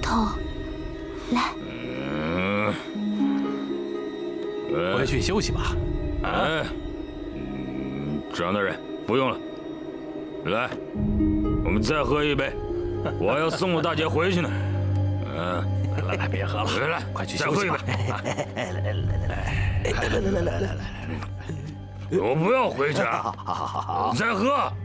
痛。来， 回去休息吧。 张大人，不用了。来，我们再喝一杯，我要送我大姐回去呢。 来，别喝了， 来， 快去休息吧。 来，我不要回去啊！ 好， 再喝。